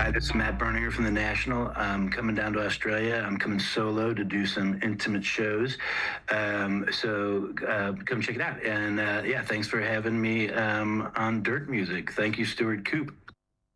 Hi, this is Matt Berninger from the National. I'm coming down to Australia. I'm coming solo to do some intimate shows. So come check it out. And yeah, thanks for having me on Dirt Music. Thank you, Stuart Coop.